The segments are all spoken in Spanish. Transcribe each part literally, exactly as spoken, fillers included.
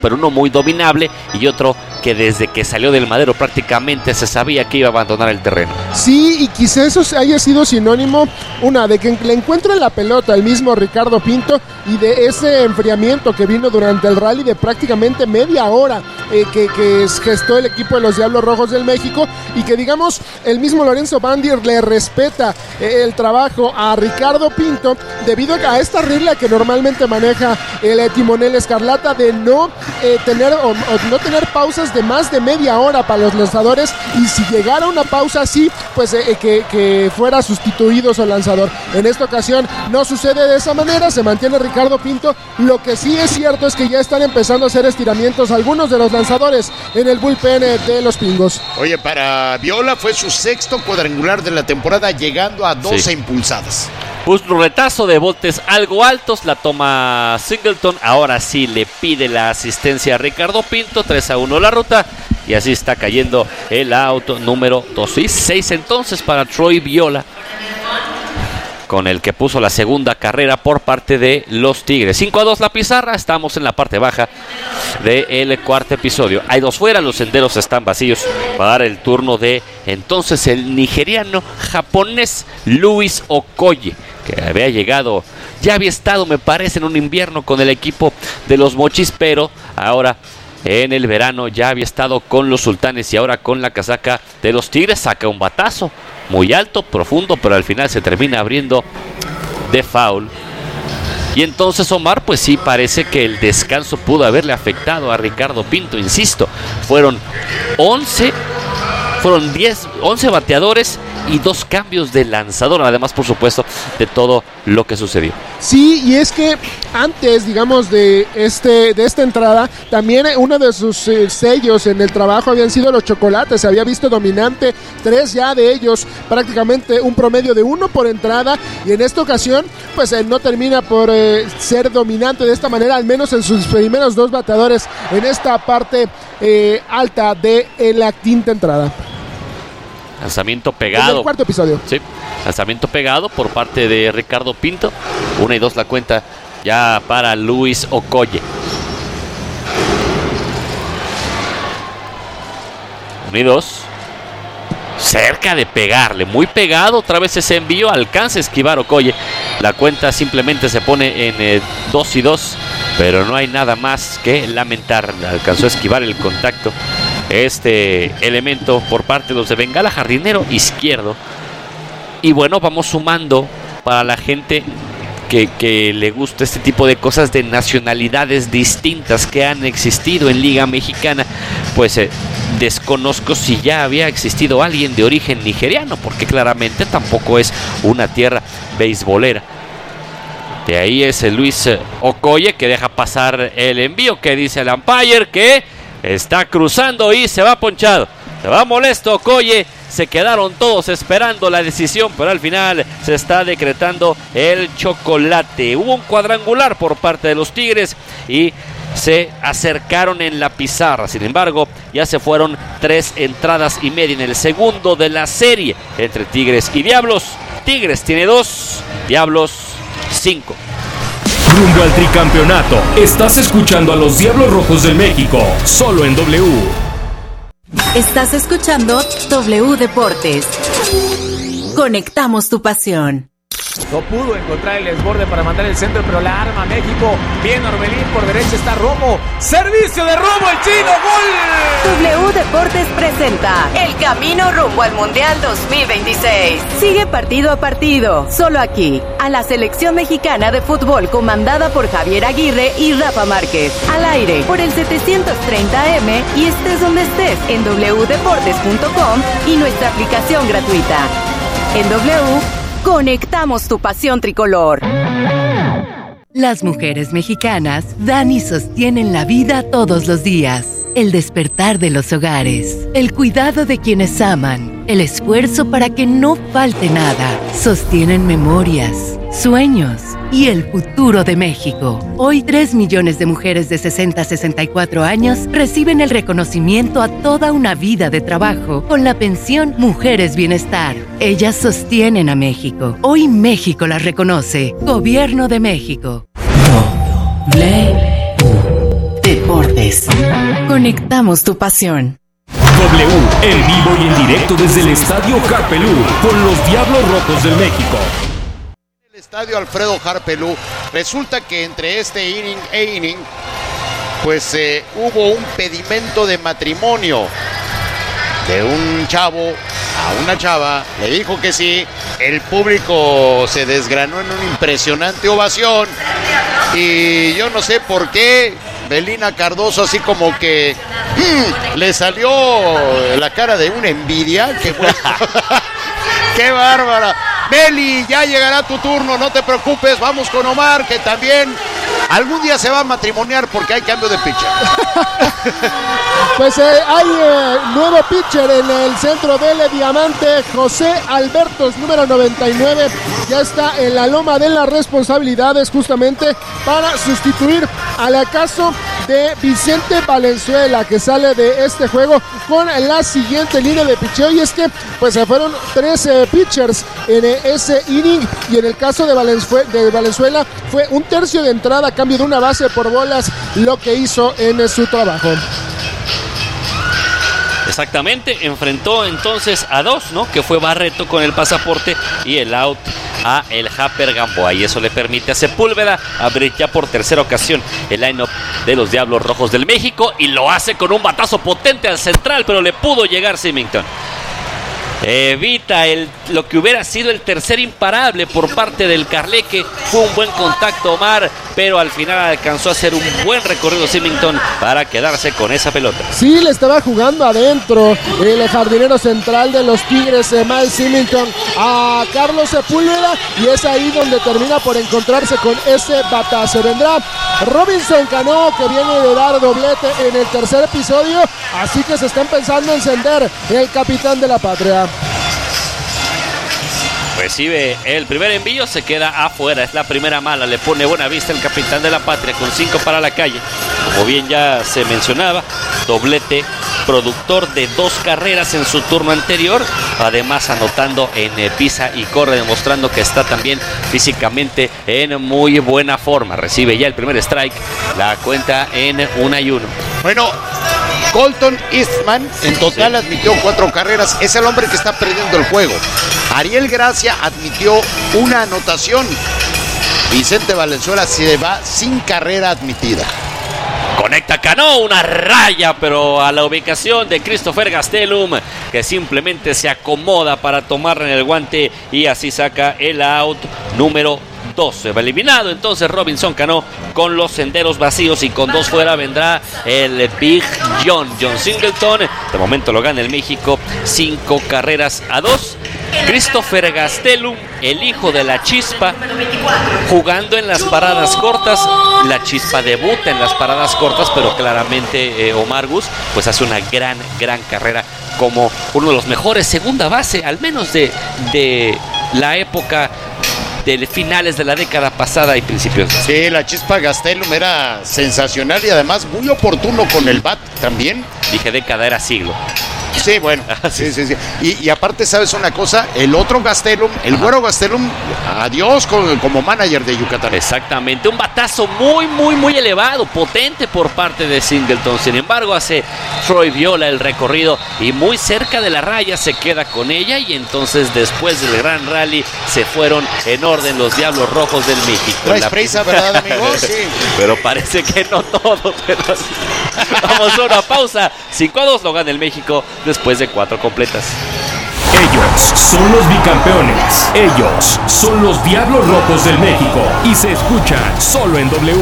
pero uno muy dominable y otro que desde que salió del madero prácticamente se sabía que iba a abandonar el terreno. Sí, y quizá eso haya sido sinónimo, una, de que le encuentra la pelota el mismo Ricardo Pinto y de ese enfriamiento que vino durante el rally de prácticamente media hora eh, que, que gestó el equipo de los Diablos Rojos del México, y que digamos el mismo Lorenzo Bandir le respeta eh, el trabajo a Ricardo Pinto debido a esta regla que normalmente maneja el eh, timonel escarlata de no eh, tener o, o no tener pausas de más de media hora para los lanzadores, y si llegara una pausa así, pues eh, que, que fuera sustituido su lanzador. En esta ocasión no sucede de esa manera, se mantiene Ricardo Pinto. Lo que sí es cierto es que ya están empezando a hacer estiramientos algunos de los lanzadores en el bullpen de los Pingos. Oye, para Viola fue su sexto cuadrangular de la temporada, llegando a doce sí. impulsadas. Un retazo de botes algo altos, la toma Singleton, ahora sí le pide la asistencia a Ricardo Pinto, tres a uno la ruta, y así está cayendo el auto número dos y seis entonces para Troy Viola, con el que puso la segunda carrera por parte de los Tigres. cinco a dos la pizarra, estamos en la parte baja del cuarto episodio. Hay dos fuera, los senderos están vacíos para dar el turno de entonces el nigeriano japonés Luis Okoye, que había llegado, ya había estado me parece en un invierno con el equipo de los Mochis, pero ahora en el verano ya había estado con los Sultanes y ahora con la casaca de los Tigres. Saca un batazo muy alto, profundo, pero al final se termina abriendo de foul. Y entonces Omar, pues sí, parece que el descanso pudo haberle afectado a Ricardo Pinto. Insisto, fueron once, fueron diez, once bateadores y dos cambios de lanzador, además por supuesto de todo lo que sucedió. Sí, y es que antes, digamos, de este de esta entrada, también uno de sus eh, sellos en el trabajo habían sido los chocolates. Se había visto dominante, tres ya de ellos, prácticamente un promedio de uno por entrada, y en esta ocasión pues eh, no termina por eh, ser dominante de esta manera, al menos en sus primeros dos bateadores en esta parte eh, alta de eh, la quinta entrada. Lanzamiento pegado. En el cuarto episodio. Sí, lanzamiento pegado por parte de Ricardo Pinto. Una y dos la cuenta ya para Luis Okoye. Una y dos. Cerca de pegarle, muy pegado. Otra vez ese envío, alcanza a esquivar Okoye. La cuenta simplemente se pone en eh, dos y dos. Pero no hay nada más que lamentar. Alcanzó a esquivar el contacto este elemento por parte de los de Bengala, jardinero izquierdo. Y bueno, vamos sumando para la gente que, que le gusta este tipo de cosas, de nacionalidades distintas que han existido en Liga Mexicana. Pues eh, desconozco si ya había existido alguien de origen nigeriano, porque claramente tampoco es una tierra beisbolera. De ahí es el Luis Okoye, que deja pasar el envío, que dice el umpire que está cruzando y se va ponchado. Se va molesto Okoye. Se quedaron todos esperando la decisión, pero al final se está decretando el chocolate. Hubo un cuadrangular por parte de los Tigres y se acercaron en la pizarra. Sin embargo, ya se fueron tres entradas y media en el segundo de la serie entre Tigres y Diablos. Tigres tiene dos, Diablos cinco. Rumbo al tricampeonato. Estás escuchando a los Diablos Rojos del México, solo en W. Estás escuchando W Deportes. Conectamos tu pasión. No pudo encontrar el desborde para mandar el centro, pero la arma México. Bien Orbelín, por derecha está Romo. Servicio de Romo, el chino, ¡gol! W Deportes presenta el camino rumbo al Mundial dos mil veintiséis. Sigue partido a partido, solo aquí, a la selección mexicana de fútbol comandada por Javier Aguirre y Rafa Márquez. Al aire, por el setecientos treinta A M y estés donde estés en doble u deportes punto com y nuestra aplicación gratuita. En W, conectamos tu pasión tricolor. Las mujeres mexicanas dan y sostienen la vida todos los días. El despertar de los hogares, el cuidado de quienes aman, el esfuerzo para que no falte nada. Sostienen memorias, sueños y el futuro de México. Hoy, tres millones de mujeres de sesenta a sesenta y cuatro años reciben el reconocimiento a toda una vida de trabajo con la pensión Mujeres Bienestar. Ellas sostienen a México. Hoy México las reconoce. Gobierno de México. W Deportes. Deportes. Conectamos tu pasión. W, en vivo y en directo desde el Estadio Harpelú, con los Diablos Rojos del México. El Estadio Alfredo Harpelú, resulta que entre este inning e inning, pues eh, hubo un pedimento de matrimonio de un chavo a una chava, le dijo que sí, el público se desgranó en una impresionante ovación y yo no sé por qué Belina Cardoso así como que mmm, le salió la cara de una envidia, que bueno. ¡Qué bárbara! Beli, ya llegará tu turno, no te preocupes, vamos con Omar, que también algún día se va a matrimoniar porque hay cambio de pitcher. Pues eh, hay eh, nuevo pitcher en el centro del Diamante. José Albertos, número noventa y nueve, ya está en la loma de las responsabilidades justamente para sustituir al acaso de Vicente Valenzuela, que sale de este juego con la siguiente línea de pitcheo. Y es que pues se fueron tres eh, pitchers en eh, ese inning, y en el caso de, Valenzuela, de Valenzuela fue un tercio de entrada a cambio de una base por bolas lo que hizo en eh, su trabajo. Exactamente, enfrentó entonces a dos, ¿no? Que fue Barreto con el pasaporte y el out a el Japper Gamboa, y eso le permite a Sepúlveda abrir ya por tercera ocasión el line-up de los Diablos Rojos del México, y lo hace con un batazo potente al central, pero le pudo llegar Symington. Evita el, lo que hubiera sido el tercer imparable por parte del Carleque. Fue un buen contacto Omar, pero al final alcanzó a hacer un buen recorrido Symington para quedarse con esa pelota. Sí, le estaba jugando adentro el jardinero central de los Tigres, Mike Symington, a Carlos Sepúlveda, y es ahí donde termina por encontrarse con ese batazo. Vendrá Robinson Cano, que viene de dar doblete en el tercer episodio, así que se está empezando a encender el capitán de la patria. Recibe el primer envío, se queda afuera, es la primera mala, le pone buena vista el capitán de la patria con cinco para la calle. Como bien ya se mencionaba, doblete, productor de dos carreras en su turno anterior, además anotando en eh, pisa y corre, demostrando que está también físicamente en muy buena forma. Recibe ya el primer strike, la cuenta en una y uno. Bueno, Colton Eastman en total sí. admitió cuatro carreras, es el hombre que está perdiendo el juego. Ariel Gracia admitió una anotación. Vicente Valenzuela se va sin carrera admitida. Conecta Cano, una raya, pero a la ubicación de Christopher Gastelum, que simplemente se acomoda para tomar en el guante y así saca el out número doce. Va eliminado entonces Robinson Cano con los senderos vacíos, y con dos fuera vendrá el Big John, John Singleton. De momento lo gana el México, cinco carreras a dos. Christopher Gastelum, el hijo de la Chispa, jugando en las paradas cortas. La Chispa debuta en las paradas cortas, pero claramente eh, Omar Gus pues hace una gran, gran carrera como uno de los mejores segunda base, al menos de, de la época de finales de la década pasada y principios. Sí, la Chispa Gastelum era sensacional y además muy oportuno con el bat también. Dije década, era siglo. Sí, bueno, sí, sí, sí. Y, y aparte, ¿sabes una cosa? El otro Gastelum, el Ajá. güero Gastelum, adiós con, como manager de Yucatán. Exactamente, un batazo muy, muy, muy elevado, potente por parte de Singleton. Sin embargo, hace Troy Viola el recorrido y muy cerca de la raya se queda con ella, y entonces después del gran rally se fueron en orden los Diablos Rojos del México. No es prisa, ¿verdad, amigos? Sí. Pero parece que no todo. Pero sí. Vamos a una pausa. cinco a dos lo gana el México después de cuatro completas. Ellos son los bicampeones. Ellos son los Diablos Rojos del México. Y se escuchan solo en W.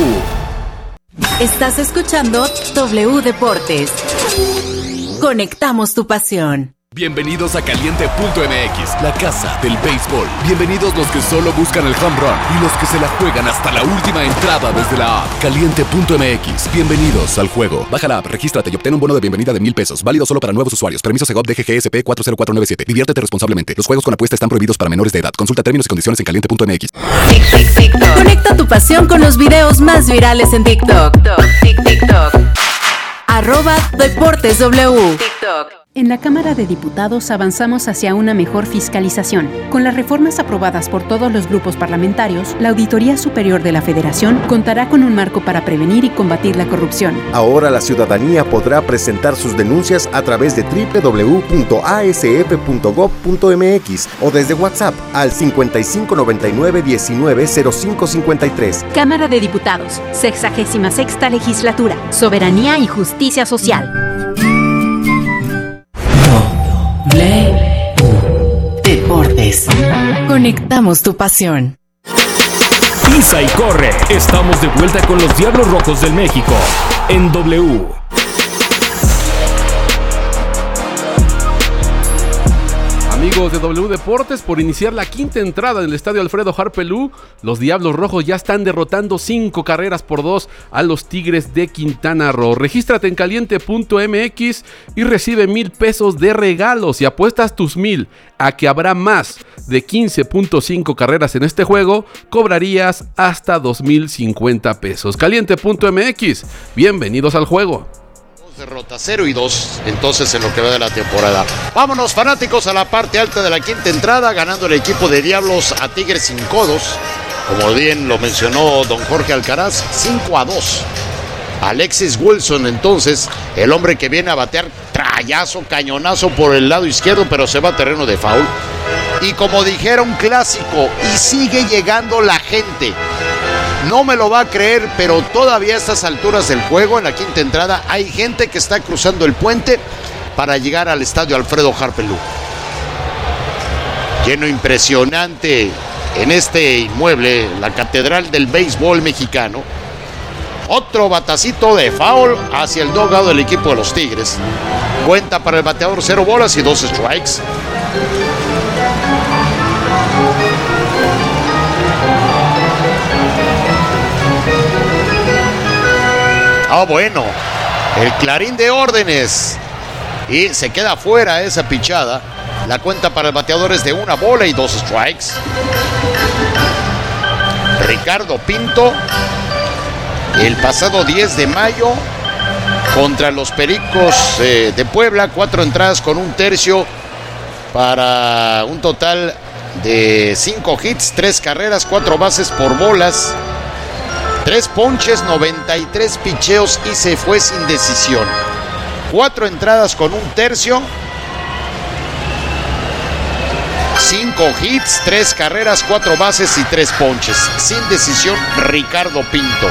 Estás escuchando W Deportes. Conectamos tu pasión. Bienvenidos a Caliente punto M X, la casa del béisbol. Bienvenidos los que solo buscan el home run y los que se la juegan hasta la última entrada desde la app. Caliente punto M X, bienvenidos al juego. Baja la app, regístrate y obtén un bono de bienvenida de mil pesos. Válido solo para nuevos usuarios. Permiso Segov D G G S P cuatro cero cuatro nueve siete. Diviértete responsablemente. Los juegos con apuesta están prohibidos para menores de edad. Consulta términos y condiciones en Caliente punto M X. Tic, tic, tic, Conecta tu pasión con los videos más virales en TikTok. Tic, tic, tic. Arroba Deportes W. TikTok. En la Cámara de Diputados avanzamos hacia una mejor fiscalización. Con las reformas aprobadas por todos los grupos parlamentarios, la Auditoría Superior de la Federación contará con un marco para prevenir y combatir la corrupción. Ahora la ciudadanía podrá presentar sus denuncias a través de doble u doble u doble u punto a s f punto gob punto m x o desde WhatsApp al cincuenta y cinco noventa y nueve diecinueve cero cinco cincuenta y tres. Cámara de Diputados, sexagésima sexta Legislatura, Soberanía y Justicia Social. Deportes. Conectamos tu pasión. Pisa y corre. Estamos de vuelta con los Diablos Rojos del México en W. Amigos de W Deportes, por iniciar la quinta entrada en el estadio Alfredo Harpelú, los Diablos Rojos ya están derrotando cinco carreras por dos a los Tigres de Quintana Roo. Regístrate en caliente punto m x y recibe mil pesos de regalos y apuestas tus mil a que habrá más de quince punto cinco carreras en este juego, cobrarías hasta dos mil cincuenta pesos. caliente punto m x, bienvenidos al juego. Derrota cero y dos, entonces en lo que va de la temporada. Vámonos, fanáticos, a la parte alta de la quinta entrada, ganando el equipo de Diablos a Tigres sin codos, como bien lo mencionó don Jorge Alcaraz, cinco a dos. Alexis Wilson, entonces, el hombre que viene a batear trayazo, cañonazo por el lado izquierdo, pero se va a terreno de foul. Y como dijera un clásico, y sigue llegando la gente. No me lo va a creer, pero todavía a estas alturas del juego, en la quinta entrada, hay gente que está cruzando el puente para llegar al estadio Alfredo Harpelú. Lleno impresionante en este inmueble, la catedral del béisbol mexicano. Otro batacito de foul hacia el dugout del equipo de los Tigres. Cuenta para el bateador, cero bolas y dos strikes. Ah, bueno, el clarín de órdenes. Y se queda fuera esa pichada. La cuenta para el bateador es de una bola y dos strikes. Ricardo Pinto, el pasado diez de mayo, contra los Pericos eh, de Puebla, cuatro entradas con un tercio para un total de cinco hits, tres carreras, cuatro bases por bolas. Tres ponches, noventa y tres picheos y se fue sin decisión. Cuatro entradas con un tercio. Cinco hits, tres carreras, cuatro bases y tres ponches. Sin decisión, Ricardo Pinto.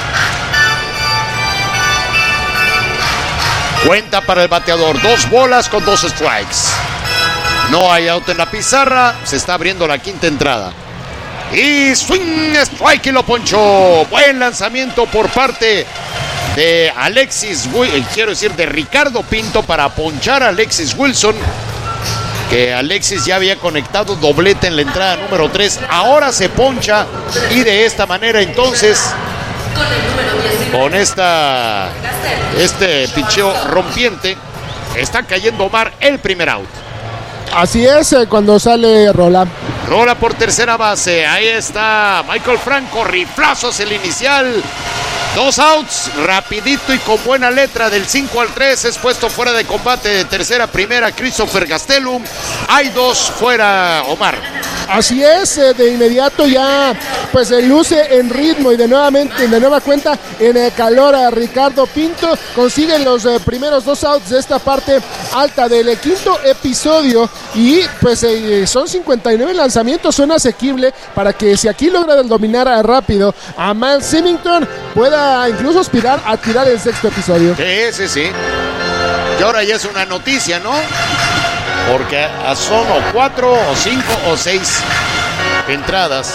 Cuenta para el bateador, dos bolas con dos strikes. No hay out en la pizarra, se está abriendo la quinta entrada. Y swing, strike y lo ponchó. Buen lanzamiento por parte de Alexis, quiero decir de Ricardo Pinto para ponchar a Alexis Wilson, que Alexis ya había conectado doblete en la entrada número tres. Ahora se poncha y de esta manera entonces, con esta este picheo rompiente, está cayendo Omar el primer out. Así es, eh, cuando sale Rola. Rola por tercera base. Ahí está Michael Franco. Riflazos el inicial. Dos outs. Rapidito y con buena letra. Del cinco al tres. Es puesto fuera de combate de tercera a primera Christopher Gastelum. Hay dos fuera, Omar. Así es, eh, de inmediato ya pues se luce en ritmo y de nuevamente, de nueva cuenta en el calor a Ricardo Pinto. Consiguen los eh, primeros dos outs de esta parte alta del quinto episodio y pues eh, son cincuenta y nueve lanzamientos, son asequible para que si aquí logra dominar a rápido a Mal Symington pueda incluso aspirar a tirar el sexto episodio. Sí, sí, sí. Y ahora ya es una noticia, ¿no? Porque son o cuatro, o cinco, o seis entradas.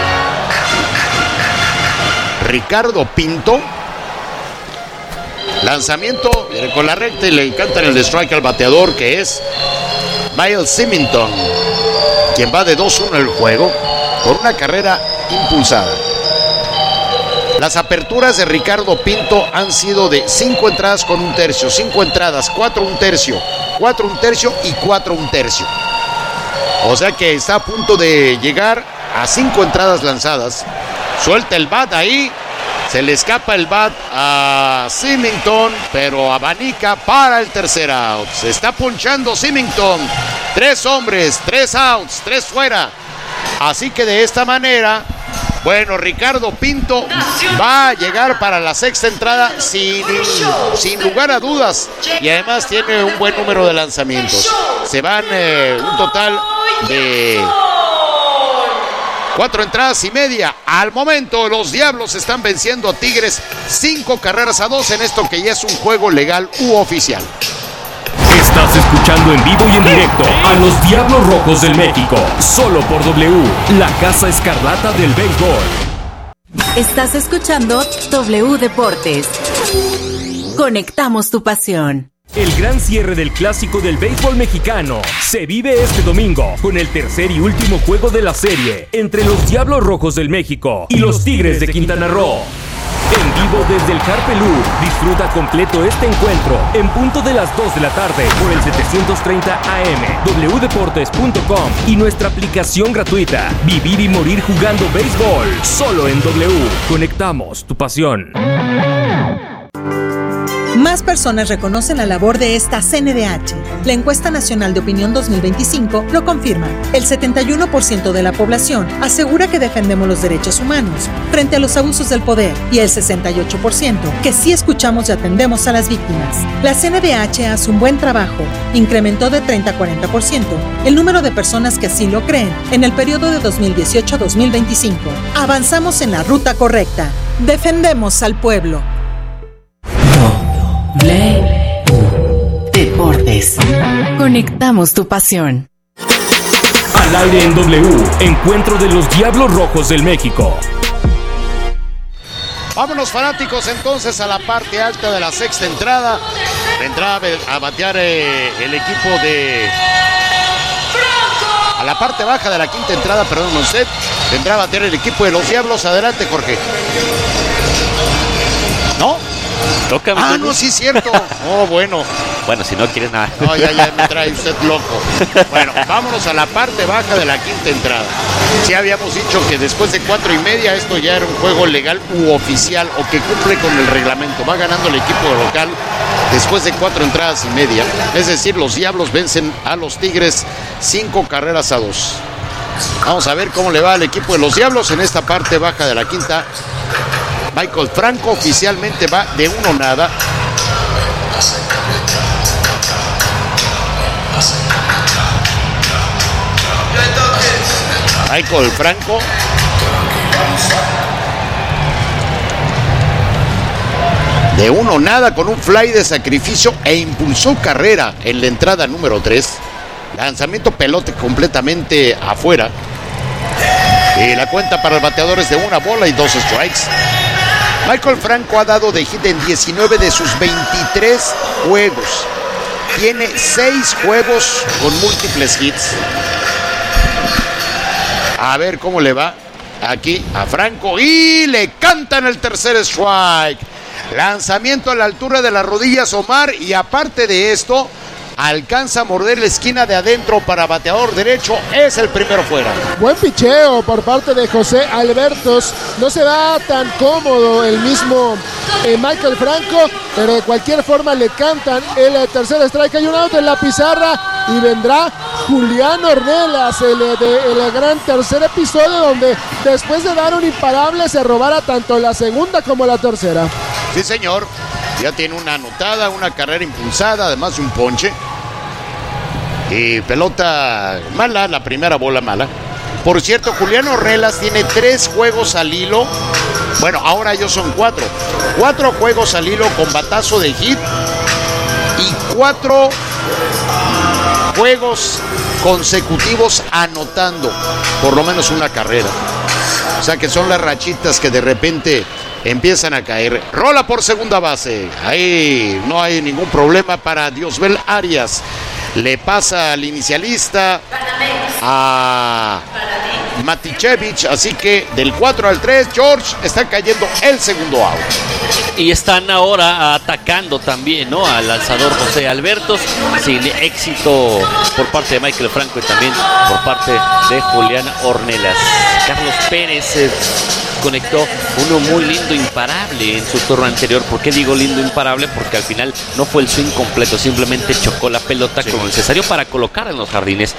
Ricardo Pinto. Lanzamiento con la recta y le encantan el strike al bateador, que es Miles Symington, quien va de dos uno el juego con una carrera impulsada. Las aperturas de Ricardo Pinto han sido de cinco entradas con un tercio, cinco entradas, cuatro un tercio, cuatro un tercio y cuatro un tercio. O sea que está a punto de llegar a cinco entradas lanzadas. Suelta el bat ahí, Se le escapa el bat a Symington, pero abanica para el tercer out. Se está ponchando Symington. Tres hombres, tres outs, tres fuera. Así que de esta manera, bueno, Ricardo Pinto va a llegar para la sexta entrada sin, sin lugar a dudas. Y además tiene un buen número de lanzamientos. Se van eh, un total de cuatro entradas y media. Al momento los Diablos están venciendo a Tigres cinco carreras a dos en esto que ya es un juego legal u oficial. Estás escuchando en vivo y en directo a los Diablos Rojos del México, solo por W, la Casa Escarlata del Béisbol. Estás escuchando W Deportes. Conectamos tu pasión. El gran cierre del clásico del béisbol mexicano se vive este domingo con el tercer y último juego de la serie entre los Diablos Rojos del México y los Tigres de Quintana Roo. En vivo desde el Harpe Lou, disfruta completo este encuentro en punto de las dos de la tarde por el setecientos treinta A M, w deportes punto com y nuestra aplicación gratuita. Vivir y morir jugando béisbol, solo en W. Conectamos tu pasión. Más personas reconocen la labor de esta C N D H. La encuesta nacional de opinión dos mil veinticinco lo confirma. El setenta y uno por ciento de la población asegura que defendemos los derechos humanos frente a los abusos del poder y el sesenta y ocho por ciento que sí escuchamos y atendemos a las víctimas. La C N D H hace un buen trabajo. Incrementó de treinta a cuarenta por ciento el número de personas que así lo creen en el periodo de dos mil dieciocho a dos mil veinticinco. Avanzamos en la ruta correcta. Defendemos al pueblo. W Deportes. Conectamos tu pasión. Al aire en W, encuentro de los Diablos Rojos del México. Vámonos, fanáticos, entonces a la parte alta de la sexta entrada. Vendrá a batear eh, el equipo de... A la parte baja de la quinta entrada, perdón, usted. Vendrá a batear el equipo de los Diablos. Adelante, Jorge. ¿No? Toca, ah, no, sí es cierto. Oh, bueno. Bueno, si no quieres nada. No, ya, ya me trae usted loco. Bueno, vámonos a la parte baja de la quinta entrada. Sí habíamos dicho que después de cuatro y media esto ya era un juego legal u oficial o que cumple con el reglamento. Va ganando el equipo local después de cuatro entradas y media. Es decir, los Diablos vencen a los Tigres cinco carreras a dos. Vamos a ver cómo le va al equipo de los Diablos en esta parte baja de la quinta. Michael Franco oficialmente va de uno nada. Michael Franco. De uno nada con un fly de sacrificio e impulsó carrera en la entrada número tres. Lanzamiento pelote completamente afuera. Y la cuenta para el bateador es de una bola y dos strikes. Michael Franco ha dado de hit en diecinueve de sus veintitrés juegos. Tiene seis juegos con múltiples hits. A ver cómo le va aquí a Franco. Y le cantan el tercer strike. Lanzamiento a la altura de las rodillas, Omar. Y aparte de esto, alcanza a morder la esquina de adentro para bateador derecho. Es el primero fuera. Buen picheo por parte de José Albertos. No se va tan cómodo el mismo eh, Michael Franco, pero de cualquier forma le cantan el eh, tercer strike. Hay un out en la pizarra y vendrá Julián Ornelas, el, de, el gran tercer episodio donde después de dar un imparable se robara tanto la segunda como la tercera. Sí, señor. Ya tiene una anotada, una carrera impulsada, además de un ponche. Y pelota mala, la primera bola mala. Por cierto, Julián Ornelas tiene tres juegos al hilo. Bueno, ahora ellos son cuatro. Cuatro juegos al hilo con batazo de hit. Y cuatro juegos consecutivos anotando por lo menos una carrera. O sea que son las rachitas que de repente empiezan a caer. Rola por segunda base. Ahí no hay ningún problema para Diosbel Arias. Le pasa al inicialista a Matichevich, así que del cuatro al tres, George, está cayendo el segundo out. Y están ahora atacando también, ¿no?, al lanzador José Albertos, sin éxito por parte de Michael Franco y también por parte de Julián Ornelas. Carlos Pérez eh, conectó uno muy lindo, imparable en su turno anterior. ¿Por qué digo lindo, imparable? Porque al final no fue el swing completo, simplemente chocó la pelota sí. con el necesario para colocar en los jardines.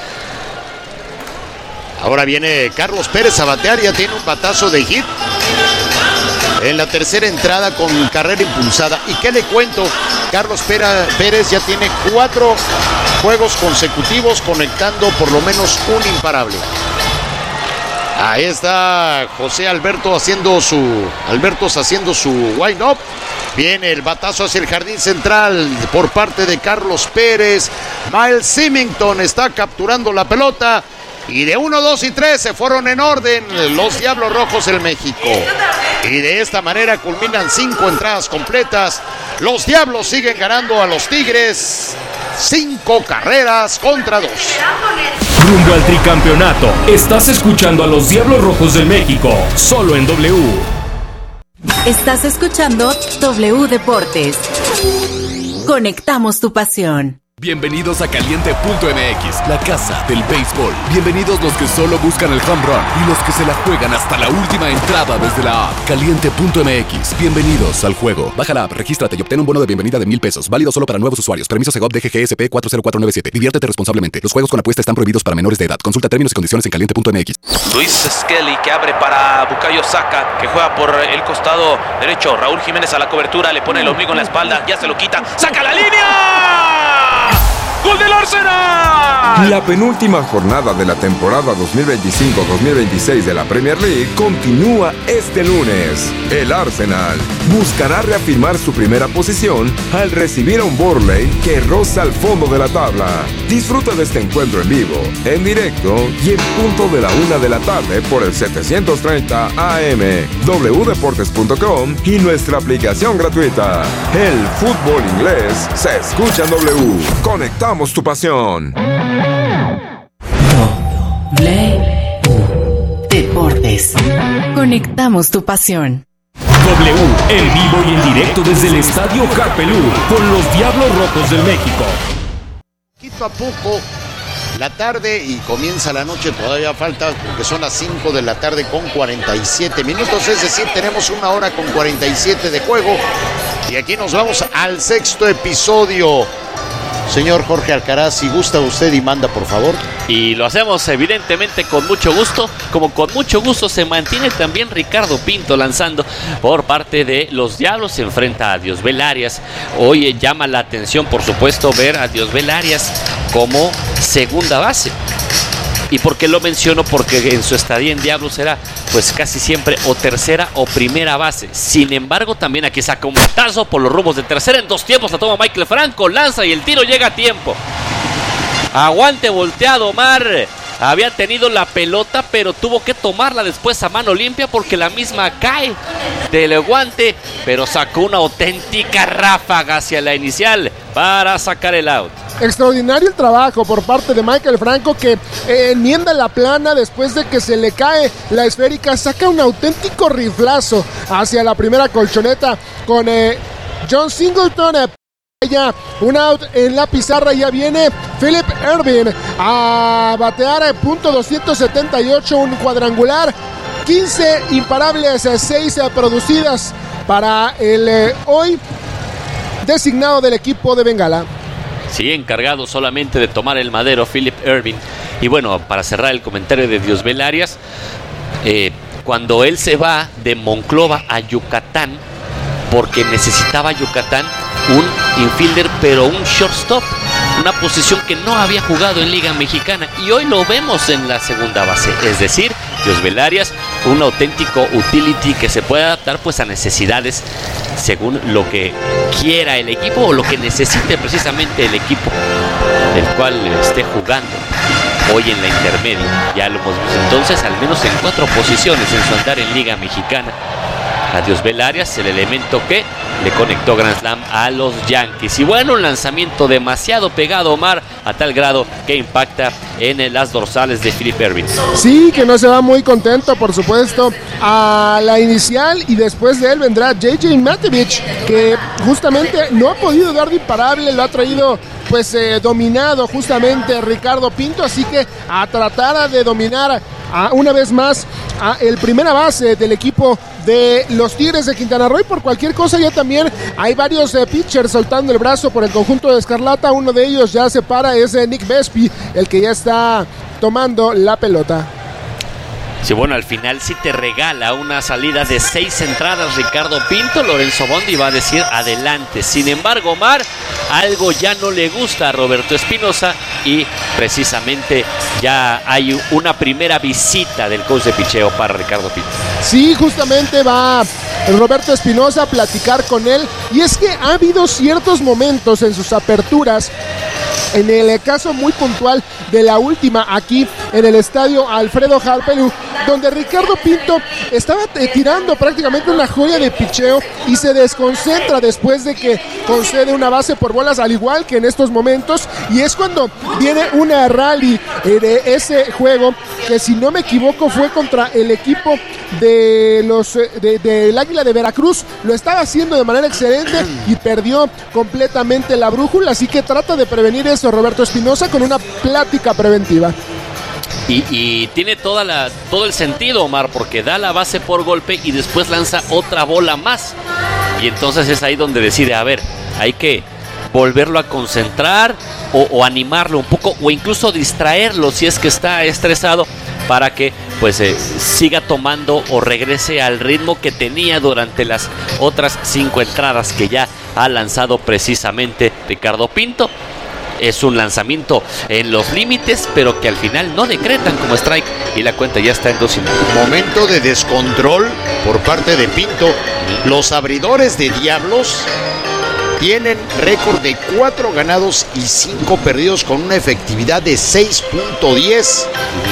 Ahora viene Carlos Pérez a batear, ya tiene un batazo de hit en la tercera entrada con carrera impulsada. ¿Y qué le cuento? Carlos Pérez ya tiene cuatro juegos consecutivos conectando por lo menos un imparable. Ahí está José Alberto haciendo su Albertos haciendo su wind up. Viene el batazo hacia el jardín central por parte de Carlos Pérez. Miles Symington está capturando la pelota. Y de uno, dos y tres se fueron en orden los Diablos Rojos del México. Y de esta manera culminan cinco entradas completas. Los Diablos siguen ganando a los Tigres. Cinco carreras contra dos. Rumbo al tricampeonato. Estás escuchando a los Diablos Rojos del México. Solo en W. Estás escuchando W Deportes. Conectamos tu pasión. Bienvenidos a Caliente punto M X, la casa del béisbol. Bienvenidos los que solo buscan el home run y los que se la juegan hasta la última entrada desde la app. Caliente punto M X, bienvenidos al juego. Baja la app, regístrate y obtén un bono de bienvenida de mil pesos. Válido solo para nuevos usuarios. Permiso Segov D G G S P cuatro cero cuatro nueve siete. Diviértete responsablemente. Los juegos con apuesta están prohibidos para menores de edad. Consulta términos y condiciones en Caliente punto M X. Luis Skelly que abre para Bukayo Saka, que juega por el costado derecho. Raúl Jiménez a la cobertura, le pone el ombligo en la espalda, ya se lo quita. ¡Saca la línea! ¡Gol del Arsenal! La penúltima jornada de la temporada dos mil veinticinco dos mil veintiséis de la Premier League continúa este lunes. El Arsenal buscará reafirmar su primera posición al recibir a un Burnley que roza al fondo de la tabla. Disfruta de este encuentro en vivo, en directo y en punto de la una de la tarde por el setecientos treinta A M, w deportes punto com y nuestra aplicación gratuita. El fútbol inglés se escucha en W. Conectamos tu pasión. W Deportes. Conectamos tu pasión. W en vivo y en directo desde el Estadio Harpelú con los Diablos Rojos del México. Poquito a poco la tarde y comienza la noche, todavía falta porque son las cinco de la tarde con cuarenta y siete minutos, es decir, tenemos una hora con cuarenta y siete de juego y aquí nos vamos al sexto episodio. Señor Jorge Alcaraz, si gusta usted y manda, por favor. Y lo hacemos evidentemente con mucho gusto, como con mucho gusto se mantiene también Ricardo Pinto lanzando por parte de los Diablos. Se enfrenta a Diosbel Arias. Hoy eh, llama la atención, por supuesto, ver a Diosbel Arias como segunda base. ¿Y por qué lo menciono? Porque en su estadía en Diablos era pues casi siempre o tercera o primera base. Sin embargo, también aquí saca un batazo por los rumbos de tercera en dos tiempos. La toma Michael Franco, lanza y el tiro llega a tiempo. Aguante volteado, Omar. Había tenido la pelota, pero tuvo que tomarla después a mano limpia porque la misma cae del guante, pero sacó una auténtica ráfaga hacia la inicial para sacar el out. Extraordinario el trabajo por parte de Michael Franco, que eh, enmienda la plana después de que se le cae la esférica, saca un auténtico riflazo hacia la primera colchoneta con eh, John Singleton. Eh, Ya un out en la pizarra, ya viene Philip Ervin a batear a punto doscientos setenta y ocho, un cuadrangular, quince imparables, seis producidas para el eh, hoy designado del equipo de Bengala. Sí, encargado solamente de tomar el madero Philip Ervin. Y bueno, para cerrar el comentario de Diosbel Arias, eh, cuando él se va de Monclova a Yucatán, porque necesitaba Yucatán un infielder, pero un shortstop, una posición que no había jugado en Liga Mexicana, y hoy lo vemos en la segunda base, es decir, Diosbel Arias, un auténtico utility que se puede adaptar pues a necesidades según lo que quiera el equipo o lo que necesite precisamente el equipo del cual esté jugando hoy en la intermedia. Ya lo hemos visto entonces al menos en cuatro posiciones en su andar en Liga Mexicana. a Diosbel Arias, el elemento que le conectó Grand Slam a los Yankees. Y bueno, un lanzamiento demasiado pegado, Omar, a tal grado que impacta en las dorsales de Philip Ervin. Sí, que no se va muy contento, por supuesto, a la inicial, y después de él vendrá J J Matevich, que justamente no ha podido dar de imparable, lo ha traído pues eh, dominado justamente Ricardo Pinto, así que a tratar de dominar a, una vez más a el primera base del equipo de los Tigres de Quintana Roo. Y por cualquier cosa ya también hay varios eh, pitchers soltando el brazo por el conjunto de Escarlata. Uno de ellos ya se para, es eh, Nick Vespi, el que ya está tomando la pelota. Sí, bueno, al final sí te regala una salida de seis entradas Ricardo Pinto. Lorenzo Bondi va a decir adelante. Sin embargo, Omar, algo ya no le gusta a Roberto Espinoza y precisamente ya hay una primera visita del coach de picheo para Ricardo Pinto. Sí, justamente va Roberto Espinoza a platicar con él, y es que ha habido ciertos momentos en sus aperturas, en el caso muy puntual de la última aquí en el estadio Alfredo Harpelú, donde Ricardo Pinto estaba tirando prácticamente una joya de picheo y se desconcentra después de que concede una base por bolas, al igual que en estos momentos, y es cuando viene una rally de ese juego, que si no me equivoco fue contra el equipo de los de, del Águila de Veracruz. Lo estaba haciendo de manera excelente y perdió completamente la brújula, así que trata de prevenir eso Roberto Espinoza con una plática preventiva. Y, y tiene toda la, todo el sentido, Omar, porque da la base por golpe y después lanza otra bola más. Y entonces es ahí donde decide, a ver, hay que volverlo a concentrar o, o animarlo un poco, o incluso distraerlo si es que está estresado, para que pues eh, siga tomando o regrese al ritmo que tenía durante las otras cinco entradas que ya ha lanzado precisamente Ricardo Pinto. Es un lanzamiento en los límites, pero que al final no decretan como strike, y la cuenta ya está en dos y medio. Momento de descontrol por parte de Pinto. Los abridores de Diablos tienen récord de cuatro ganados y cinco perdidos con una efectividad de seis punto diez.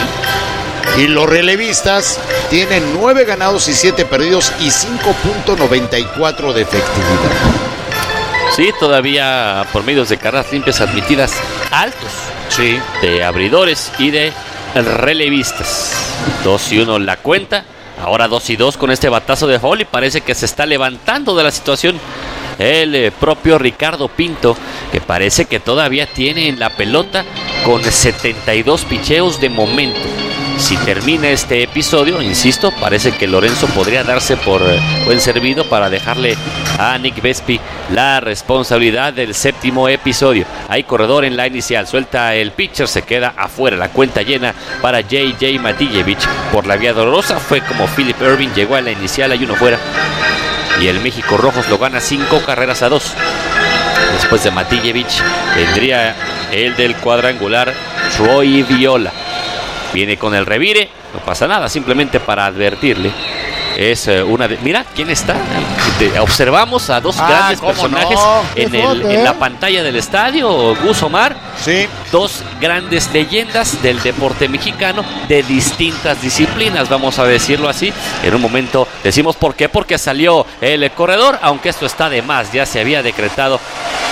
Y los relevistas tienen nueve ganados y siete perdidos y cinco punto noventa y cuatro de efectividad. Sí, todavía por medios de carreras limpias admitidas altos, sí, de abridores y de relevistas. dos y uno la cuenta, ahora dos y dos con este batazo de foul, y parece que se está levantando de la situación el eh, propio Ricardo Pinto, que parece que todavía tiene en la pelota con setenta y dos picheos de momento. Si termina este episodio, insisto, parece que Lorenzo podría darse por eh, buen servido para dejarle a Nick Vespi la responsabilidad del séptimo episodio. Hay corredor en la inicial, suelta el pitcher, se queda afuera, la cuenta llena para J J Matijevich. Por la vía dolorosa fue como Philip Ervin llegó a la inicial, hay uno fuera, y el México Rojos lo gana cinco carreras a dos. Después de Matijevich vendría el del cuadrangular, Troy Viola. Viene con el revire, no pasa nada, simplemente para advertirle. Es uh, una de... Mira, ¿quién está? De, observamos a dos ah, grandes personajes no? en, el, foto, ¿eh? en la pantalla del estadio, Gus, Omar. Sí. Dos grandes leyendas del deporte mexicano de distintas disciplinas, vamos a decirlo así. En un momento decimos por qué, porque salió el corredor, aunque esto está de más, ya se había decretado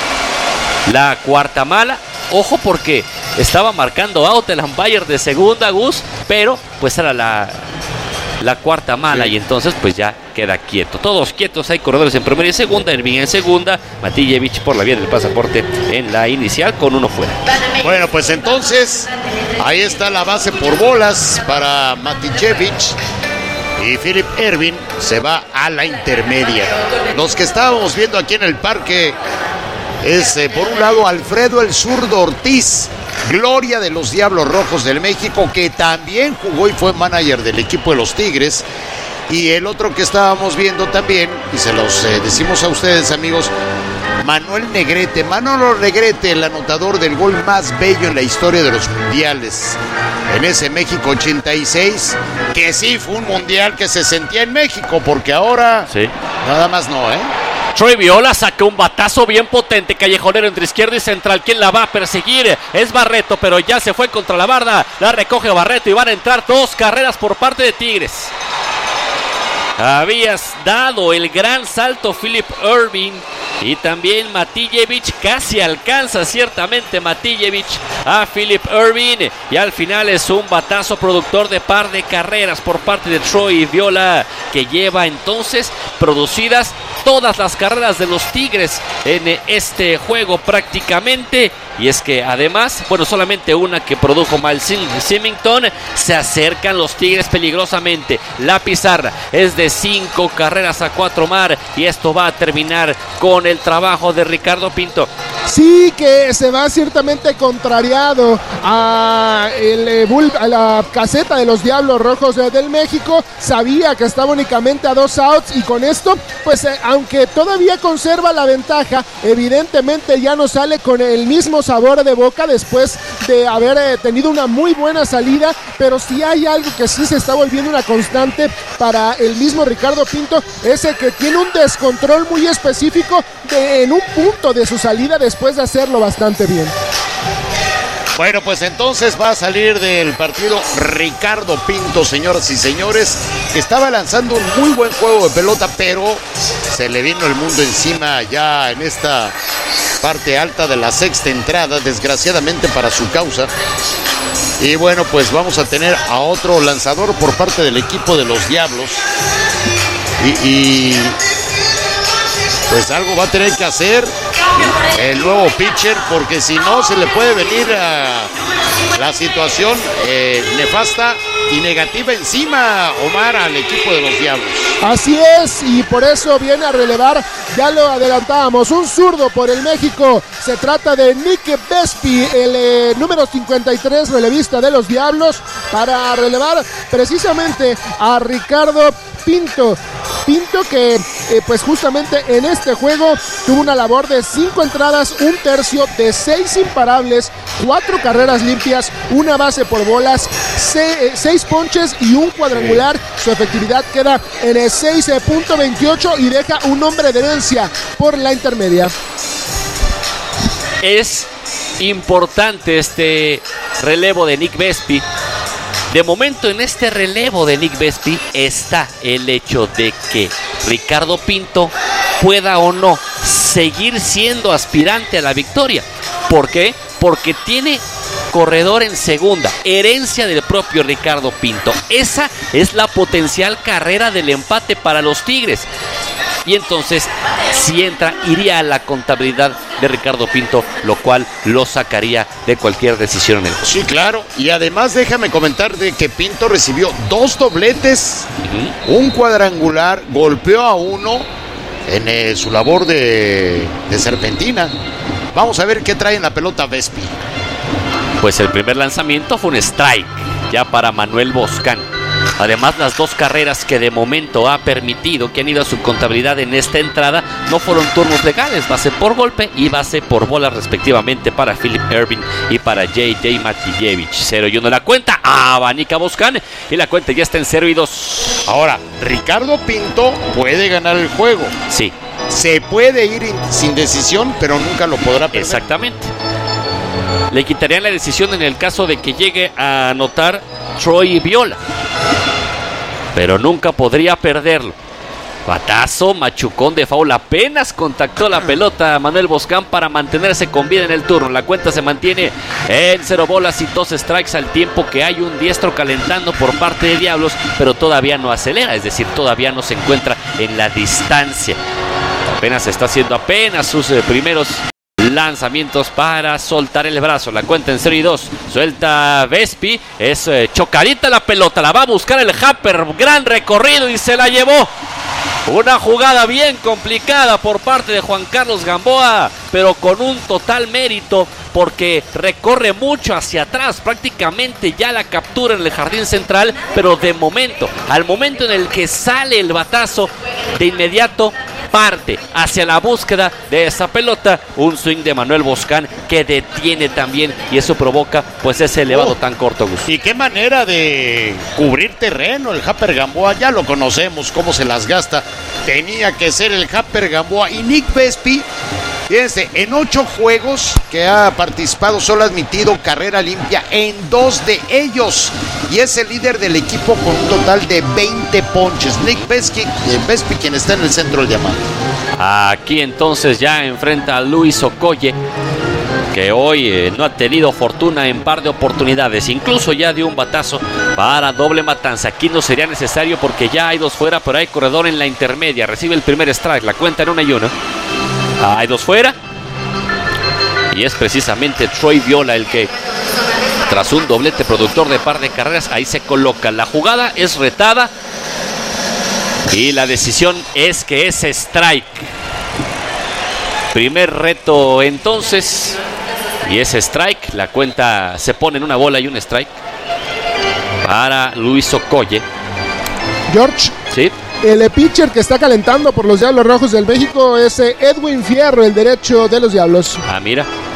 la cuarta mala. Ojo, porque estaba marcando out el umpire de segunda, Gus, pero pues era la, la cuarta mala, sí. Y entonces pues ya queda quieto. Todos quietos, hay corredores en primera y segunda, Ervin en segunda, Matijevich por la vía del pasaporte en la inicial con uno fuera. Bueno, pues entonces ahí está la base por bolas para Matijevich. Y Philip Ervin se va a la intermedia. Los que estábamos viendo aquí en el parque es, eh, por un lado, Alfredo el Zurdo Ortiz, gloria de los Diablos Rojos del México, que también jugó y fue manager del equipo de los Tigres. Y el otro que estábamos viendo también, y se los eh, decimos a ustedes, amigos, Manuel Negrete, Manolo Negrete, el anotador del gol más bello en la historia de los mundiales. En ese México ochenta y seis, que sí fue un mundial que se sentía en México, porque ahora sí. Nada más no, ¿eh? Troy Viola saca un batazo bien potente, callejonero entre izquierda y central. ¿Quién la va a perseguir? Es Barreto, pero ya se fue contra la barda. La recoge Barreto y van a entrar dos carreras por parte de Tigres. habías dado el gran salto Philip Erving y también Matijevich casi alcanza ciertamente Matijevich a Philip Erving y al final es un batazo productor de par de carreras por parte de Troy Viola, que lleva entonces producidas todas las carreras de los Tigres en este juego prácticamente. Y es que además, bueno, solamente una que produjo Miles Symington. Se acercan los Tigres peligrosamente. La pizarra es de cinco carreras a cuatro mar y esto va a terminar con el trabajo de Ricardo Pinto. Sí, que se va ciertamente contrariado a, el, eh, bull, a la caseta de los Diablos Rojos eh, del México. Sabía que estaba únicamente a dos outs y con esto, pues eh, aunque todavía conserva la ventaja, evidentemente ya no sale con el mismo sabor de boca después de haber eh, tenido una muy buena salida, pero si hay algo que sí se está volviendo una constante para el mismo Ricardo Pinto, es el que tiene un descontrol muy específico de, en un punto de su salida después de hacerlo bastante bien. Bueno, pues entonces va a salir del partido Ricardo Pinto, señoras y señores, que estaba lanzando un muy buen juego de pelota, pero se le vino el mundo encima ya en esta parte alta de la sexta entrada, desgraciadamente para su causa. Y bueno, pues vamos a tener a otro lanzador por parte del equipo de los Diablos. Y, y pues algo va a tener que hacer el nuevo pitcher, porque si no se le puede venir a la situación eh, nefasta y negativa encima, Omar, al equipo de los Diablos. Así es, y por eso viene a relevar, ya lo adelantábamos, un zurdo por el México. Se trata de Nick Vespi, el eh, número cincuenta y tres relevista de los Diablos, para relevar precisamente a Ricardo Pinto. Pinto que eh, pues justamente en este juego tuvo una labor de cinco entradas, un tercio, de seis imparables, cuatro carreras limpias, una base por bolas, se, eh, seis ponches y un cuadrangular. Su efectividad queda en el seis punto veintiocho y deja un hombre de herencia por la intermedia. Es importante este relevo de Nick Vespi. De momento en este relevo de Nick Vespi está el hecho de que Ricardo Pinto pueda o no seguir siendo aspirante a la victoria. ¿Por qué? Porque tiene corredor en segunda, herencia del propio Ricardo Pinto. Esa es la potencial carrera del empate para los Tigres. Y entonces, si entra, iría a la contabilidad de Ricardo Pinto, lo cual lo sacaría de cualquier decisión en el juego. Sí, claro. Y además déjame comentar de que Pinto recibió dos dobletes, uh-huh. un cuadrangular, golpeó a uno en eh, su labor de, de serpentina. Vamos a ver qué trae en la pelota Vespi. Pues el primer lanzamiento fue un strike ya para Manuel Boscán. Además, las dos carreras que de momento ha permitido, que han ido a su contabilidad en esta entrada, no fueron turnos legales, base por golpe y base por bola respectivamente para Philip Erving y para J J Matijevich. cero y uno la cuenta, abanica Boscán y la cuenta ya está en cero y dos. Ahora, Ricardo Pinto puede ganar el juego. Sí. Se puede ir in- sin decisión, pero nunca lo podrá perder. Exactamente. Le quitarían la decisión en el caso de que llegue a anotar Troy Viola, pero nunca podría perderlo. Batazo, machucón de foul, apenas contactó la pelota Manuel Boscán para mantenerse con vida en el turno. La cuenta se mantiene en cero bolas y dos strikes, al tiempo que hay un diestro calentando por parte de Diablos, pero todavía no acelera, es decir, todavía no se encuentra en la distancia. Apenas está haciendo apenas sus eh, primeros lanzamientos para soltar el brazo. La cuenta en cero y dos. Suelta Vespi. Es eh, chocadita la pelota. La va a buscar el Happer. Gran recorrido y se la llevó. Una jugada bien complicada por parte de Juan Carlos Gamboa, pero con un total mérito porque recorre mucho hacia atrás. Prácticamente ya la captura en el jardín central, pero de momento, al momento en el que sale el batazo, de inmediato parte hacia la búsqueda de esa pelota. Un swing de Manuel Boscán que detiene también, y eso provoca pues ese elevado oh, tan corto, Gus. Y qué manera de cubrir terreno el Happer Gamboa, ya lo conocemos cómo se las gasta. Tenía que ser el Happer Gamboa, y Nick Vespi Fíjense, en ocho juegos que ha participado solo ha admitido carrera limpia en dos de ellos. Y es el líder del equipo con un total de veinte ponches. Nick Vespi, eh, Vespi quien está en el centro del diamante. Aquí entonces ya enfrenta a Luis Okoye, que hoy eh, no ha tenido fortuna en par de oportunidades. Incluso ya dio un batazo para doble matanza. Aquí no sería necesario porque ya hay dos fuera, pero hay corredor en la intermedia. Recibe el primer strike, la cuenta en una y una. Hay dos fuera. Y es precisamente Troy Viola el que, tras un doblete productor de par de carreras, ahí se coloca. La jugada es retada y la decisión es que es strike. Primer reto entonces, y es strike. La cuenta se pone en una bola y un strike para Luis Okoye. George. Sí. El pitcher que está calentando por los Diablos Rojos del México es Edwin Fierro, el derecho de los Diablos. Ah, mira.